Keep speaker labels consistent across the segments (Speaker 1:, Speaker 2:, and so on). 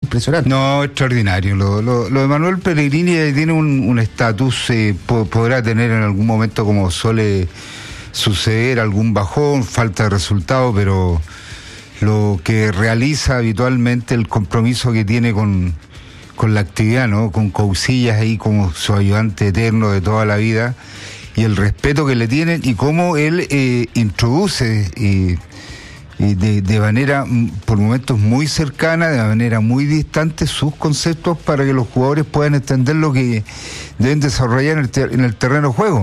Speaker 1: impresionante.
Speaker 2: No, extraordinario. Lo de Manuel Pellegrini tiene un estatus, podrá tener en algún momento, como suele suceder, algún bajón, falta de resultado, pero lo que realiza habitualmente, el compromiso que tiene con la actividad, ¿no? Con Cousillas ahí como su ayudante eterno de toda la vida, y el respeto que le tienen, y cómo él introduce de manera, por momentos muy cercana, de manera muy distante, sus conceptos para que los jugadores puedan entender lo que deben desarrollar en el terreno de juego.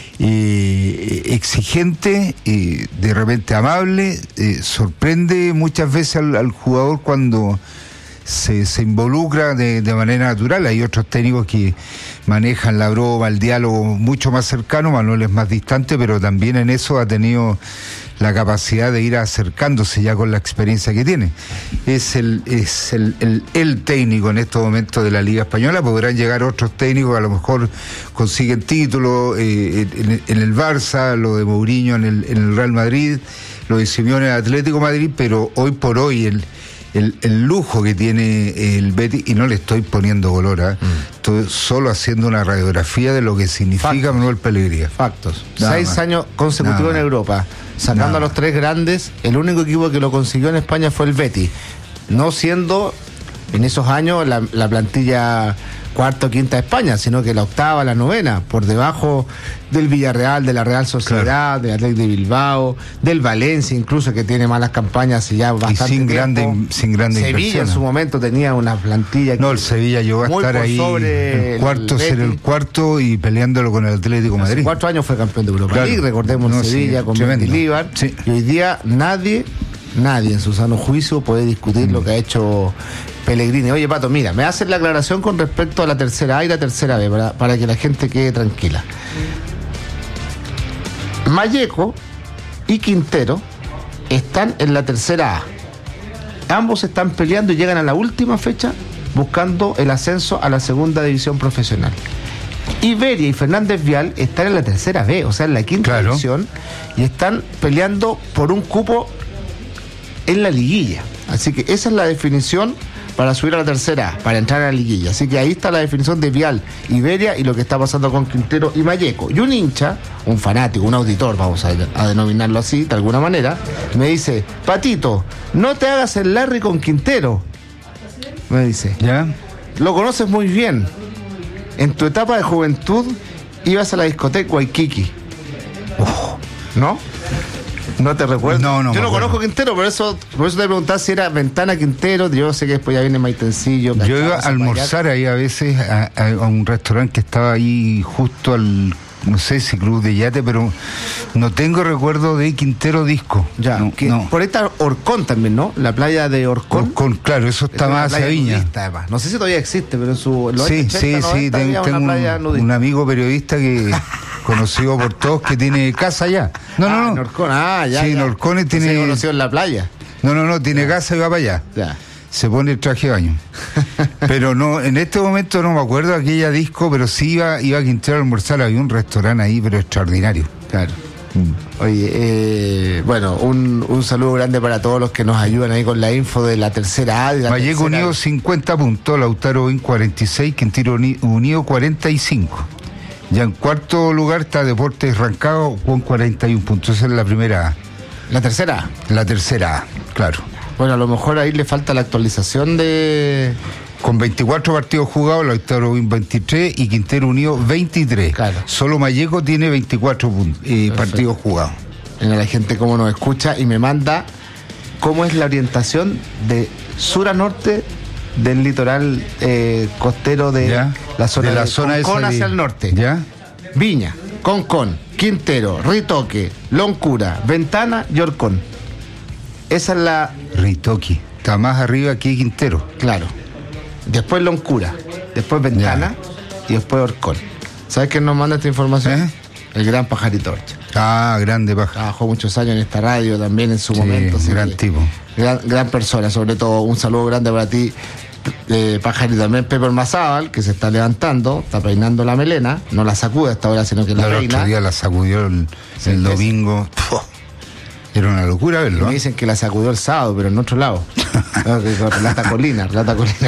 Speaker 2: Exigente, de repente amable, sorprende muchas veces al jugador cuando se involucra de manera natural. Hay otros técnicos que manejan la broma, el diálogo mucho más cercano. Manuel es más distante, pero también en eso ha tenido la capacidad de ir acercándose ya con la experiencia que tiene. Es el técnico en estos momentos de la Liga Española. Podrán llegar otros técnicos que a lo mejor consiguen títulos en el Barça, lo de Mourinho en el Real Madrid, lo de Simeone en el Atlético de Madrid, pero hoy por hoy el lujo que tiene el Betis, y no le estoy poniendo color, estoy solo haciendo una radiografía de lo que significa Manuel Pellegrini.
Speaker 1: Factos. 6 años consecutivos en Europa, sacando a los 3 grandes. El único equipo que lo consiguió en España fue el Betis, no siendo en esos años la plantilla cuarta o quinta de España, sino que la octava, la novena, por debajo del Villarreal, de la Real Sociedad, claro, del Athletic de Bilbao, del Valencia incluso, que tiene malas campañas y ya bastante
Speaker 2: y sin
Speaker 1: tiempo.
Speaker 2: Grande
Speaker 1: Sevilla en su momento tenía una plantilla
Speaker 2: el Sevilla llegó a estar ahí el cuarto, ser el cuarto y peleándolo con el Atlético de Madrid.
Speaker 1: Hace 4 años fue campeón de Europa,
Speaker 2: claro.
Speaker 1: League, recordemos, Sevilla, con Mendilibar, y hoy día nadie en su sano juicio puede discutir lo que ha hecho Pellegrini. Oye, Pato, mira, me hacen la aclaración con respecto a la tercera A y la tercera B, para que la gente quede tranquila. Malleco y Quintero están en la tercera A. Ambos están peleando y llegan a la última fecha buscando el ascenso a la segunda división profesional. Iberia y Fernández Vial están en la tercera B, o sea, en la quinta división, y están peleando por un cupo en la liguilla. Así que esa es la definición para subir a la tercera A, para entrar a la liguilla. Así que ahí está la definición de Vial, Iberia y lo que está pasando con Quintero y Malleco. Y un hincha, un fanático, un auditor, vamos a denominarlo así, de alguna manera, me dice: Patito, no te hagas el Larry con Quintero. Me dice.
Speaker 2: ¿Ya?
Speaker 1: Lo conoces muy bien. En tu etapa de juventud ibas a la discoteca Waikiki. ¿No? ¿No te recuerdo?
Speaker 2: No,
Speaker 1: yo no conozco Quintero, por eso te preguntaba si era Ventana Quintero. Yo sé que después ya viene Maitencillo.
Speaker 2: Yo iba a almorzar ahí a veces a un restaurante que estaba ahí justo al, no sé si Club de Yate, pero no tengo recuerdo de Quintero Disco.
Speaker 1: Ya,
Speaker 2: no.
Speaker 1: Por ahí está Orcón también, ¿no? La playa de Orcón.
Speaker 2: Claro, eso está más hacia Viña.
Speaker 1: No sé si todavía existe, pero en su...
Speaker 2: Sí, tengo un amigo periodista que... conocido por todos, que tiene casa allá. No.
Speaker 1: En Orcón, ya.
Speaker 2: Sí, en Orcón tiene...
Speaker 1: Se conoció en la playa.
Speaker 2: No, tiene casa y va para allá.
Speaker 1: Ya.
Speaker 2: Se pone el traje de baño. Pero no, en este momento no me acuerdo de aquella disco, pero sí iba a Quintero a almorzar. Había un restaurante ahí, pero extraordinario.
Speaker 1: Claro. Oye, bueno, un saludo grande para todos los que nos ayudan ahí con la info de la tercera A.
Speaker 2: Malleco Unido 50 puntos, Lautaro Bin 46, Quintero Unido 45. Ya en cuarto lugar está Deportes Rancagua con 41 puntos. Esa es la primera A.
Speaker 1: ¿La tercera A?
Speaker 2: La tercera A, claro.
Speaker 1: Bueno, a lo mejor ahí le falta la actualización de...
Speaker 2: Con 24 partidos jugados, Lautaro 23 y Quintero Unido 23.
Speaker 1: Claro.
Speaker 2: Solo Malleco tiene 24 partidos jugados.
Speaker 1: La gente cómo nos escucha y me manda cómo es la orientación de sur a norte del litoral costero de la zona de Concón hacia el norte.
Speaker 2: ¿Ya?
Speaker 1: Viña, Concón, Quintero, Ritoque, Loncura, Ventana y Orcón. Esa es la...
Speaker 2: Ritoque, está más arriba que Quintero.
Speaker 1: Claro. Después Loncura, después Ventana y después Orcón. ¿Sabes quién nos manda esta información? El gran Pajarito Orcha.
Speaker 2: Grande Paja.
Speaker 1: Trabajó muchos años en esta radio también en su momento.
Speaker 2: Gran tipo.
Speaker 1: Gran persona, sobre todo. Un saludo grande para ti, Pajarito. También Pepe Ormazábal, que se está levantando, está peinando la melena. No la sacude hasta ahora, sino que la peina.
Speaker 2: El otro día la sacudió el domingo. Era una locura verlo.
Speaker 1: Me dicen que la sacudió el sábado, pero en otro lado. Relata Colina.